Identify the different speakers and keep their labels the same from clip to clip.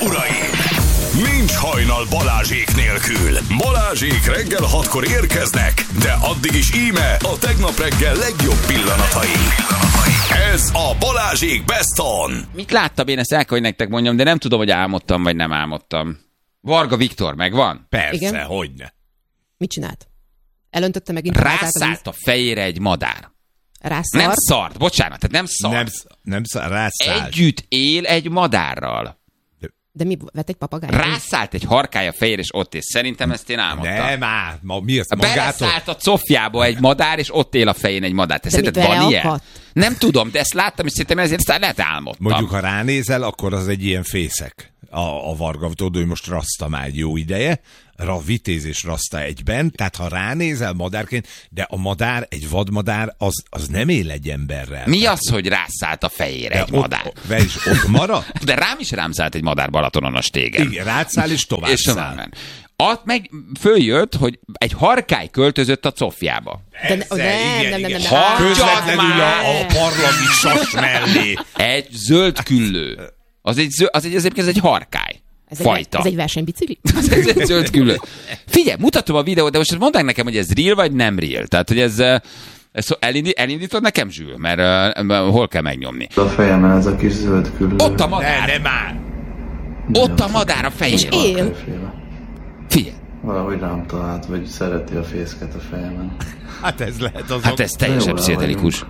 Speaker 1: uraim! Nincs hajnal Balázsék nélkül. Balázsék reggel 6-kor érkeznek, de addig is íme a tegnap reggel legjobb pillanatai. Ez a Balázsék Best On.
Speaker 2: Mit láttam én, ezt el kell, hogy nektek mondjam, de nem tudom, hogy álmodtam, vagy nem álmodtam. Varga Viktor, megvan?
Speaker 3: Persze,
Speaker 4: Igen.
Speaker 3: hogyne.
Speaker 4: Mit csinált? Elöntötte megint
Speaker 2: Rászállt a fejére egy madár.
Speaker 4: Rászart?
Speaker 2: Nem szart, bocsánat, tehát nem szart.
Speaker 3: Nem rászállt.
Speaker 2: Együtt él egy madárral.
Speaker 4: De mi, vett egy papagájt?
Speaker 2: Rászállt egy harkály a fejére, és ott él. Szerintem ezt én álmodtam.
Speaker 3: Nem áll, mi az magától?
Speaker 2: Beleszállt a cofjába egy madár, és ott él a fején egy madár. Te szerinted van ilyen? Nem tudom, de ezt láttam, és szerintem ezért lehet álmodtam.
Speaker 3: Mondjuk, ha ránézel, akkor az egy ilyen fészek. A Varga, tudod, hogy most raszta már egy jó ideje, vitéz és raszta egyben, tehát ha ránézel madárként, de a madár, egy vadmadár, az nem él egy emberrel.
Speaker 2: Mi az, hogy rászállt a fejére egy madár?
Speaker 3: És ott marad?
Speaker 2: De rám is szállt egy madár Balatonon a stégen.
Speaker 3: Igen, rád és tovább
Speaker 2: és
Speaker 3: száll.
Speaker 2: Ott meg följött, hogy egy harkály költözött a cofjába.
Speaker 4: Nem.
Speaker 3: Közvetlenül a parlagi sas mellé.
Speaker 2: Egy zöld küllő. Az egy harkály. Fajta.
Speaker 4: Ez egy versenybicikli?
Speaker 2: Ez egy zöld küllő. Figyelj, mutatom a videót, de most mondd nekem, hogy ez real vagy nem real. Tehát, hogy ez elindítod nekem, Zsül? Mert hol kell megnyomni?
Speaker 5: A fejemen ez a kis zöld küllő.
Speaker 2: Ott a madár.
Speaker 3: Nem áll.
Speaker 2: Ott a madár a fején.
Speaker 4: És él.
Speaker 2: Figyelj.
Speaker 5: Valahogy rám talált, vagy szereti a fészket a fejemen.
Speaker 3: Hát ez lehet az.
Speaker 2: Hát ez teljesen pszichedelikus.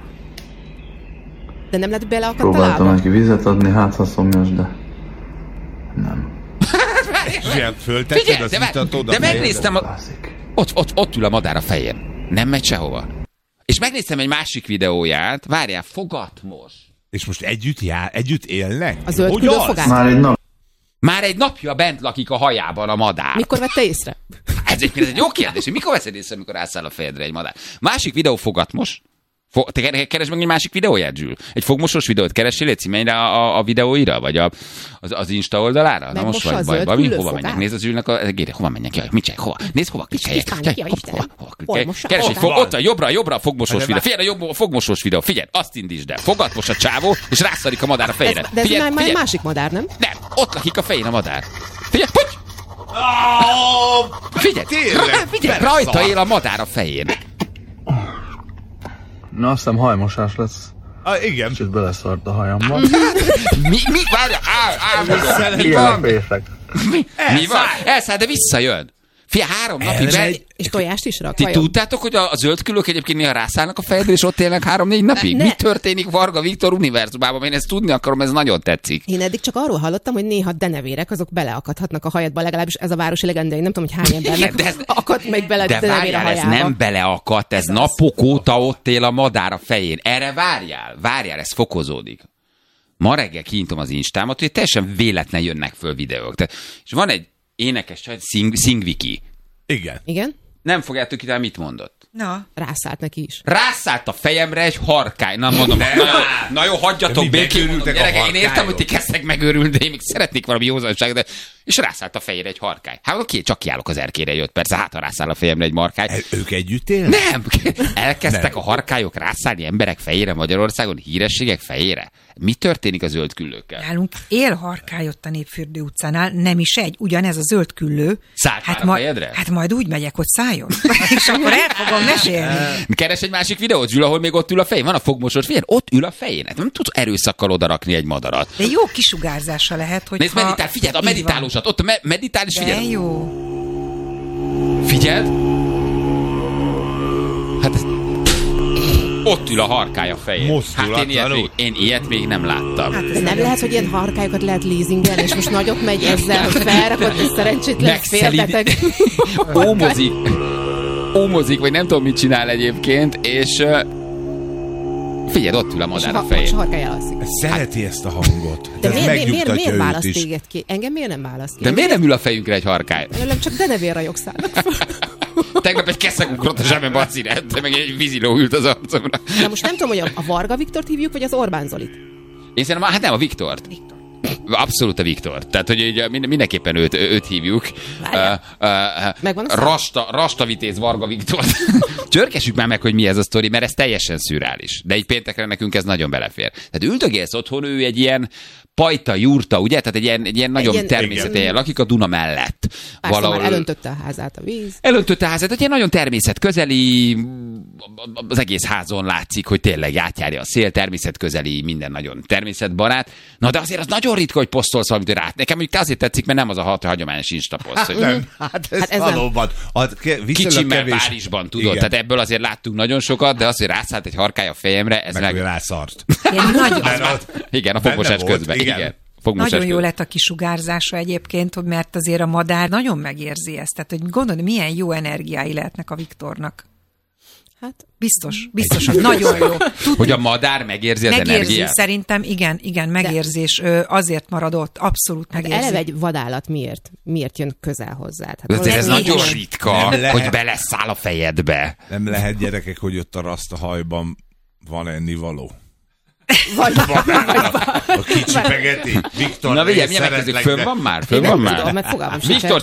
Speaker 4: De nem lehet beleakadt a
Speaker 5: Próbáltam
Speaker 4: lába?
Speaker 5: neki vizet adni, hát ha szomjas, de nem.
Speaker 3: Föltetted az itat oda.
Speaker 2: De megnéztem,
Speaker 5: Klaszik.
Speaker 2: ott ül a madár a fején. Nem megy sehova. És megnéztem egy másik videóját. Várjál, fogatmos.
Speaker 3: És most együtt élnek?
Speaker 4: A zöld
Speaker 3: Hogy
Speaker 4: küllő
Speaker 3: az?
Speaker 4: fogát?
Speaker 2: Már egy napja bent lakik a hajában a madár.
Speaker 4: Mikor vette észre?
Speaker 2: Ez egy jó kérdés, hogy mikor veszed észre, amikor rászáll a fejedre egy madár. Másik videó fogatmos. Te keresd meg egy másik videóját, Zsül? Egy fogmosos videót keressél, légy menj rá a videóira? Vagy az Insta oldalára? Na most vagy bajban. Hova menjek? Nézd az Zsülnek a gére. Hova menjek? Jaj, mit csinálj? Hova? Nézd, hova klikkeljek? Keresd egy ott jobbra a fogmosós videó. Figyelj, a fogmosós videó. Figyelj, azt indítsd el. Fogatmos a csávó, és rászarik a madár a fejére.
Speaker 4: De ez már egy másik madár, nem?
Speaker 2: Nem, ott lakik a fején a madár. Figyelj, puty! Figyelj, rajta él a madár a fején.
Speaker 5: Na, azt hiszem hajmosás lesz.
Speaker 3: Igen.
Speaker 5: Kicsit beleszart a hajamba.
Speaker 2: Mi? Várja, mi
Speaker 5: Ilyen a
Speaker 2: van?
Speaker 5: fészek.
Speaker 2: Mi van? Elszáll, de visszajön. Fia, 3 napig
Speaker 4: És tojást is rak.
Speaker 2: Ti tudtátok, hogy a zöld küllők egyébként néha rászállnak a fejedre, és ott élnek 3-4 napig? Mi történik Varga Viktor univerzumában? Én ezt tudni akarom, ez nagyon tetszik.
Speaker 4: Én eddig csak arról hallottam, hogy néha denevérek, azok beleakadhatnak a hajadba, legalábbis ez a városi legenda, én nem tudom, hogy hány embernek akadt meg bele
Speaker 2: de
Speaker 4: denevér a
Speaker 2: várjál,
Speaker 4: hajába.
Speaker 2: ez nem beleakadt, ez napok óta ott él a madár a fején. Erre várjál, ez fokozódik. Ma reggel kinyitom az Instámat, hogy teljesen véletlen jönnek föl videók. És van egy énekes csaj, Szingviki.
Speaker 4: Igen?
Speaker 2: Nem fogjátok kitalálni, mit mondott.
Speaker 4: Na. Rászállt neki is.
Speaker 2: Rászállt a fejemre egy harkály. Na mondom, na jó, hagyjatok békén. Én értem, hogy ti kezdtek megőrülni, de én még szeretnék valami józanságot, de... És rászállt a fejére egy harkály. Hát oké, csak kiállok az erkére jött, persze, hát ha rászáll a fejemre egy markály.
Speaker 3: Ők együtt élnek?
Speaker 2: Nem! Elkezdtek a harkályok rászállni emberek fejére Magyarországon, hírességek fejére. Mi történik a zöld küllőkkel?
Speaker 6: Nálunk él harkály ott a Népfürdő utcánál, nem is egy, ugyanez a zöld küllő.
Speaker 2: Szállt már a fejedre?
Speaker 6: Hát majd úgy megyek, hogy szálljon. És akkor el fogom mesélni.
Speaker 2: Keres egy másik videót, Zsül, ahol még ott ül a fején. Van a fogmosós, figyelj, ott ül a fején. Nem tudsz erőszakkal odarakni egy madarat.
Speaker 6: De jó kisugárzása lehet, hogy
Speaker 2: nézd, meditál, figyeld, a meditálósat, ott a meditál is, figyeld.
Speaker 6: De jó.
Speaker 2: Figyeld. Hát ez... Ott ül a harkály a fején. Hát én ilyet még nem láttam.
Speaker 4: Hát de nem lehet, hogy ilyen harkályokat lehet leasingelni, és most nagyot megy ezzel, hogy felrakott egy szerencsétlen félteteg.
Speaker 2: Ómozik, vagy nem tudom, mit csinál egyébként, és figyeld, ott ül a madár a fején.
Speaker 4: És a harkály elalszik.
Speaker 3: Szereti ezt a hangot.
Speaker 4: De miért választ téged ki? Engem miért nem választ ki?
Speaker 2: De miért nem ül a fejünkre egy harkály?
Speaker 4: Nem csak denevér rajogszál.
Speaker 2: Tegnap egy keszeg ugrott a zsebembe a ciret, meg egy víziló ült az arcomra.
Speaker 4: Na most nem tudom, hogy a Varga Viktort hívjuk, vagy az Orbán Zolit?
Speaker 2: Én szerintem, hát nem, a Viktort. Abszolút a Viktort. Tehát, hogy mindenképpen őt hívjuk.
Speaker 4: Megvan a
Speaker 2: Rasta Vitéz Varga Viktort. Csörgessük már meg, hogy mi ez a sztori, mert ez teljesen szürreális. De egy péntekre nekünk ez nagyon belefér. Tehát üldögélsz otthon, ő egy ilyen pajta, jurta, ugye? Tehát egy ilyen nagyon természeti helyen lakik a Duna mellett.
Speaker 4: Persze, valahol elöntötte a házát a víz.
Speaker 2: Elöntötte a házát, egy ilyen nagyon természetközeli, az egész házon látszik, hogy tényleg átjárja a szél, természetközeli, minden nagyon természetbarát. Na de azért az nagyon ritka, hogy posztolsz valamit, hogy rá. Nekem mondjuk azért tetszik, mert nem az a hagyományos instaposzt. Hogy...
Speaker 3: Nem, hát ez valóban.
Speaker 2: Kicsimmel Párizsban, tudod. Igen. Tehát ebből azért láttunk nagyon sokat, de az, hogy rászállt egy harkály a fejemre, ez
Speaker 3: meg rászart.
Speaker 2: Igen, a fogmosás közben. Igen.
Speaker 6: Nagyon jó lett a kisugárzása egyébként, mert azért a madár nagyon megérzi ezt. Tehát, hogy gondolod, milyen jó energiái lehetnek a Viktornak. Hát biztos, hogy nagyon jó.
Speaker 2: Hogy a madár megérzi az energiát?
Speaker 6: Szerintem igen, megérzés. Azért marad ott, abszolút megérzi.
Speaker 4: Eleve egy vadállat miért jön közel hozzád?
Speaker 2: Hát ez nagyon ritka, hogy beleszáll a fejedbe.
Speaker 3: Nem lehet, gyerekek, hogy ott a rasztahajban van ennivaló.
Speaker 4: Vagy
Speaker 3: a kicsi pegeti. Viktor,
Speaker 2: na, milyen megkezdjük? Fönn van már?
Speaker 4: Tudom, mert fogalmam sincs.
Speaker 2: Viktor,